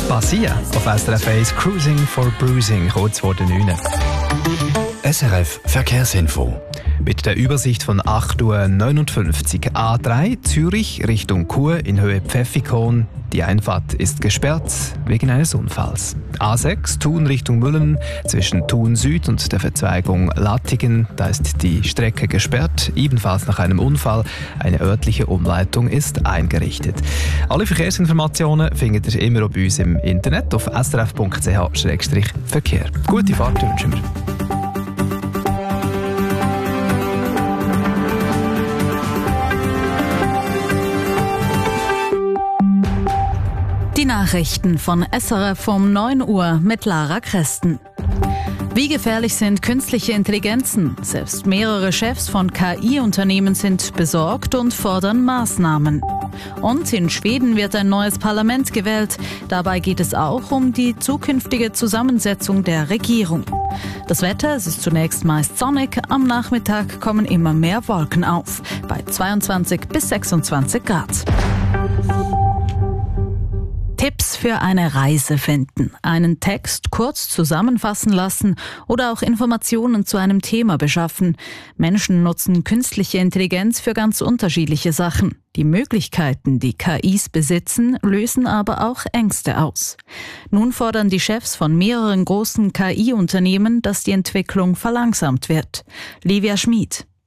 Basia auf SRF 1 Cruising for Bruising, kurz vor den 9. SRF Verkehrsinfo. Mit der Übersicht von 8:59 Uhr A3 Zürich Richtung Chur in Höhe Pfäffikon. Die Einfahrt ist gesperrt wegen eines Unfalls. A6 Thun Richtung Müllen zwischen Thun Süd und der Verzweigung Lattingen. Da ist die Strecke gesperrt, ebenfalls nach einem Unfall. Eine örtliche Umleitung ist eingerichtet. Alle Verkehrsinformationen findet ihr immer bei uns im Internet auf srf.ch/verkehr. Gute Fahrt wünschen wir. Die Nachrichten von SRF um 9 Uhr mit Lara Kresten. Wie gefährlich sind künstliche Intelligenzen? Selbst mehrere Chefs von KI-Unternehmen sind besorgt und fordern Maßnahmen. Und in Schweden wird ein neues Parlament gewählt. Dabei geht es auch um die zukünftige Zusammensetzung der Regierung. Das Wetter, es ist zunächst meist sonnig, am Nachmittag kommen immer mehr Wolken auf, bei 22 bis 26 Grad. Tipps für eine Reise finden, einen Text kurz zusammenfassen lassen oder auch Informationen zu einem Thema beschaffen. Menschen nutzen künstliche Intelligenz für ganz unterschiedliche Sachen. Die Möglichkeiten, die KIs besitzen, lösen aber auch Ängste aus. Nun fordern die Chefs von mehreren großen KI-Unternehmen, dass die Entwicklung verlangsamt wird. Livia Schmid.